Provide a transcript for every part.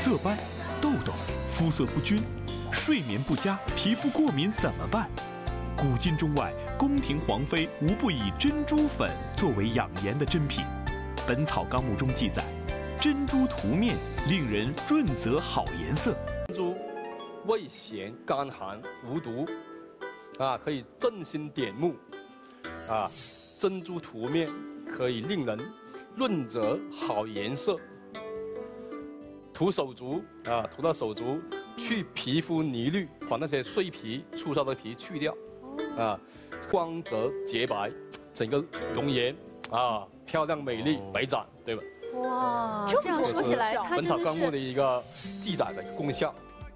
色斑、痘痘、肤色不均、睡眠不佳、皮肤过敏怎么办？古今中外，宫廷皇妃无不以珍珠粉作为养颜的珍品。《本草纲目》中记载，珍珠涂面令人润泽好颜色。 珍珠味咸甘寒无毒，可以镇心点目，珍珠涂面可以令人润泽好颜色。涂手足涂到手足，去皮肤泥绿，把那些碎皮、粗糙的皮去掉，光泽洁白，整个容颜漂亮美丽白展，对吧？ 哇，这样说起来，它 《本草纲目》的一个记载的功效。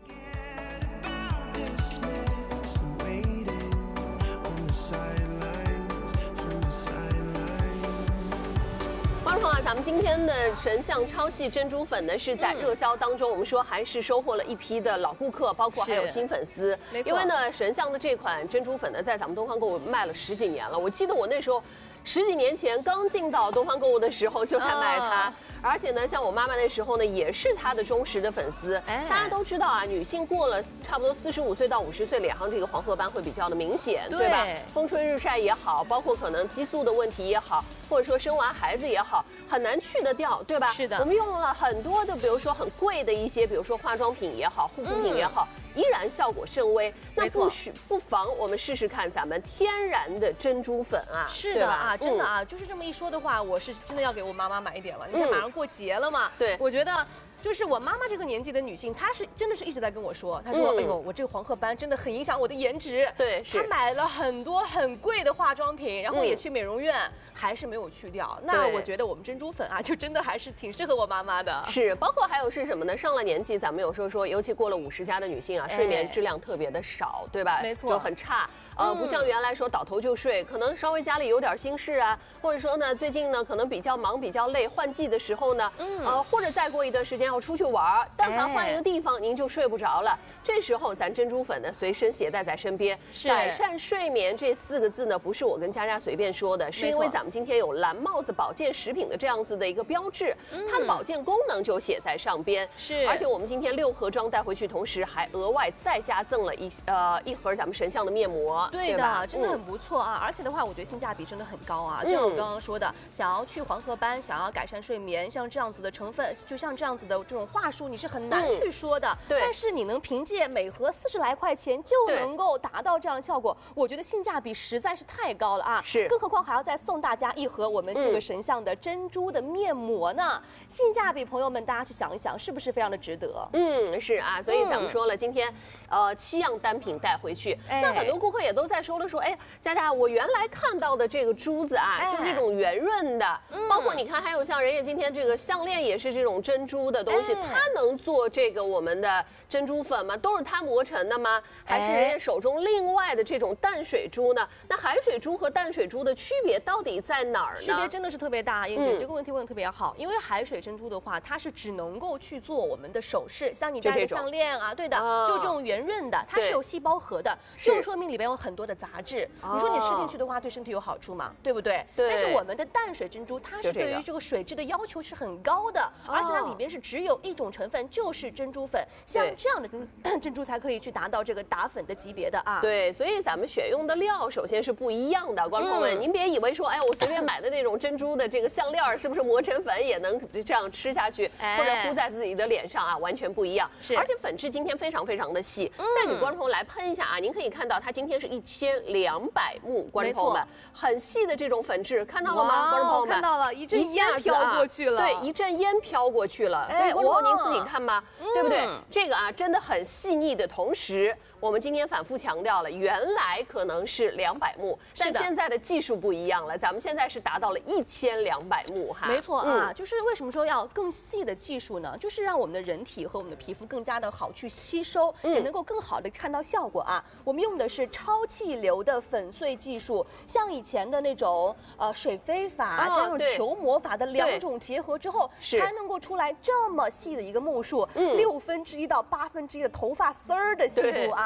咱们今天的神象超细珍珠粉呢，是在热销当中，我们说还是收获了一批的老顾客，包括还有新粉丝。因为呢，神象的这款珍珠粉呢，在咱们东方购物卖了10几年了。我记得我那时候10几年前刚进到东方购物的时候就在卖它。而且呢，像我妈妈那时候呢，也是她的忠实的粉丝。大家都知道啊，女性过了差不多45岁到50岁，脸上这个黄褐斑会比较的明显，对吧？风吹日晒也好，包括可能激素的问题也好，或者说生完孩子也好，很难去得掉，对吧？ 是的。 我们用了很多的，比如说很贵的一些，比如说化妆品也好，护肤品也好。依然效果甚微，那不妨我们试试看咱们天然的珍珠粉啊！ 是的啊，真的啊，就是这么一说的话，我是真的要给我妈妈买一点了。你看马上过节了嘛， 对， 我觉得。就是我妈妈这个年纪的女性，她真的是一直在跟我说，她说：“哎呦，我这个黄褐斑真的很影响我的颜值。” 对， 她买了很多很贵的化妆品，然后也去美容院，还是没有去掉。那我觉得我们珍珠粉啊，就真的还是挺适合我妈妈的。 是，包括还有是什么呢？上了年纪，咱们有时候说，尤其过了50加的女性啊，睡眠质量特别的少，对吧？ 没错， 就很差。不像原来说倒头就睡，可能稍微家里有点心事啊，或者说呢，最近呢可能比较忙、比较累，换季的时候呢，或者再过一段时间要出去玩，但凡换一个地方，您就睡不着了。这时候咱珍珠粉呢随身携带在身边，改善睡眠这4个字呢，不是我跟佳佳随便说的，是因为咱们今天有蓝帽子保健食品的这样子的一个标志，它的保健功能就写在上边。 是， 而且我们今天6盒装带回去，同时还额外再加赠了一盒咱们神象的面膜。 对的，真的很不错啊！而且的话，我觉得性价比真的很高啊。就像我刚刚说的，想要去黄褐斑，想要改善睡眠，像这样子的成分，就像这样子的这种话术，你是很难去说的。 对， 但是你能凭借每盒40来块钱就能够达到这样的效果，我觉得性价比实在是太高了啊！ 是， 更何况还要再送大家一盒我们这个神象的珍珠的面膜呢，性价比，朋友们大家去想一想，是不是非常的值得？ 是啊，所以咱们说了，今天7样单品带回去，那很多顾客也都在说了，说，哎，佳佳，我原来看到的这个珠子啊，就这种圆润的，包括你看，还有像人家今天这个项链也是这种珍珠的东西，它能做这个我们的珍珠粉吗？都是它磨成的吗？还是人家手中另外的这种淡水珠呢？那海水珠和淡水珠的区别到底在哪儿呢？ 区别真的是特别大，燕姐这个问题问得特别好，因为海水珍珠的话，它是只能够去做我们的首饰，像你戴的项链啊，对的，就这种圆润的，它是有细胞核的，就说明里边有很多的杂质。你说你吃进去的话，对身体有好处吗？对不对？ 对。 但是我们的淡水珍珠，它是对于这个水质的要求是很高的，而且它里边是只有一种成分，就是珍珠粉。像这样的珍珠才可以去达到这个打粉的级别的啊。 对，所以咱们选用的料首先是不一样的，观众朋友们，您别以为说，哎，我随便买的那种珍珠的这个项链，是不是磨成粉也能这样吃下去，或者敷在自己的脸上啊？完全不一样。 是， 而且粉质今天非常非常的细，再给观众朋友来喷一下啊，您可以看到它今天是1200目，观众朋友们，很细的这种粉质，看到了吗？观众朋友们， 看到了，一阵烟飘过去了， 对，一阵烟飘过去了。所以观众朋友您自己看吧，对不对？这个啊，真的很细腻的同时。我们今天反复强调了，原来可能是200目，但现在的技术不一样了，咱们现在是达到了1200目哈。 没错啊，就是为什么说要更细的技术呢？就是让我们的人体和我们的皮肤更加的好去吸收，也能够更好的看到效果啊。我们用的是超气流的粉碎技术，像以前的那种水飞法加上球磨法的2种结合之后，才能够出来这么细的一个目数，1/6到1/8的头发丝儿的细度啊。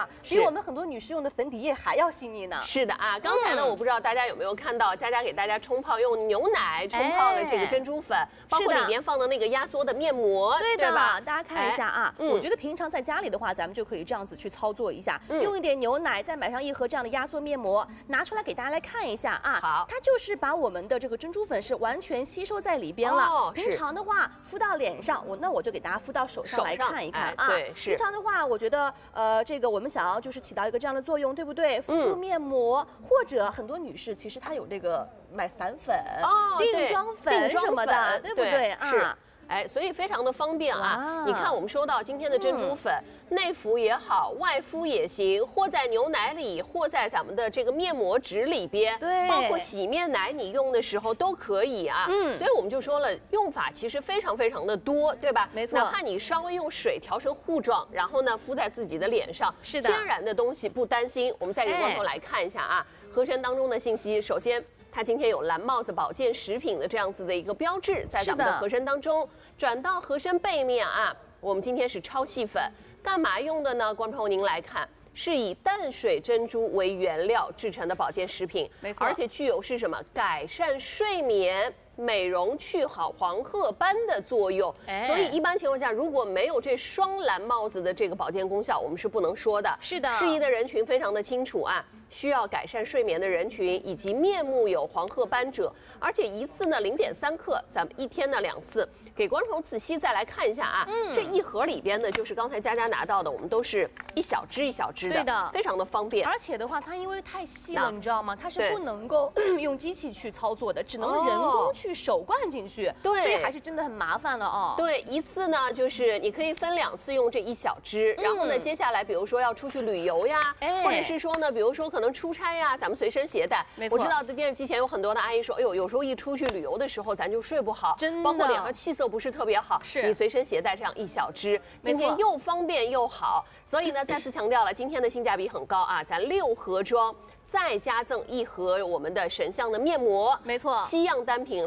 啊，比我们很多女士用的粉底液还要细腻呢。 是的啊，刚才呢，我不知道大家有没有看到佳佳给大家冲泡用牛奶冲泡的这个珍珠粉，包括里边放的那个压缩的面膜， 对吧？ 大家看一下啊，我觉得平常在家里的话，咱们就可以这样子去操作一下，用一点牛奶，再买上1盒这样的压缩面膜，拿出来给大家来看一下啊。 好， 它就是把我们的这个珍珠粉是完全吸收在里边了。平常的话敷到脸上，我就给大家敷到手上来看一看啊。 对，是。 平常的话，我觉得这个我们想要就是起到一个这样的作用，对不对？敷面膜，或者很多女士其实她有这个买散粉、定妆粉什么的，对不对啊？ 哎，所以非常的方便啊！你看，我们说到今天的珍珠粉，内服也好，外敷也行，或在牛奶里，或在咱们的这个面膜纸里边， 对， 包括洗面奶，你用的时候都可以啊。所以我们就说了，用法其实非常非常的多，对吧？ 没错。 哪怕你稍微用水调成糊状，然后呢敷在自己的脸上， 是的， 天然的东西不担心。我们再给观众来看一下啊，合身当中的信息，首先。它今天有蓝帽子保健食品的这样子的一个标志，在咱们的合身当中，转到合身背面啊，我们今天是超细粉，干嘛用的呢？观众朋友您来看，是以淡水珍珠为原料制成的保健食品， 没错， 而且具有是什么？改善睡眠、美容、去好黄褐斑的作用。所以一般情况下，如果没有这双蓝帽子的这个保健功效，我们是不能说的。 是的， 适宜的人群非常的清楚啊。需要改善睡眠的人群，以及面目有黄褐斑者，而且一次呢0.3克，咱们一天呢2次，给观众仔细再来看一下啊。这一盒里边呢，就是刚才佳佳拿到的，我们都是一小支一小支的， 对的， 非常的方便。 而且的话，它因为太细了，你知道吗？它是不能够用机器去操作的，只能人工去手灌进去，对，所以还是真的很麻烦了哦。 对，一次呢就是你可以分2次用这一小支，然后呢接下来比如说要出去旅游呀，或者是说呢，比如说可能出差呀，咱们随身携带。 没错， 我知道的电视机前有很多的阿姨说，哎呦，有时候一出去旅游的时候，咱就睡不好， 真的， 包括脸上气色不是特别好。 是， 你随身携带这样一小支，今天又方便又好，所以呢，再次强调了，今天的性价比很高啊，咱6盒装。再加赠1盒我们的神象的面膜， 没错 ，7样单品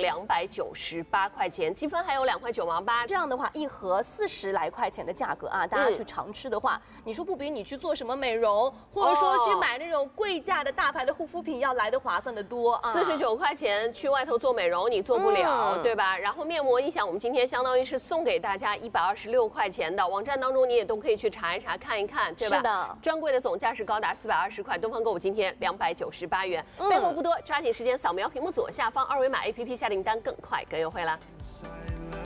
298块钱，积分还有2块9毛8。 这样的话，1盒40来块钱的价格啊，大家去常吃的话，你说不比你去做什么美容，或者说去买那种贵价的大牌的护肤品要来的划算的多啊 ？49块钱去外头做美容你做不了，对吧？然后面膜，你想我们今天相当于是送给大家126块钱的，网站当中你也都可以去查一查看一看，对吧？ 是的， 专柜的总价是高达420块，东方购物今天298元，备货不多，抓紧时间扫描屏幕左下方2维码 APP 下订单更快更优惠啦。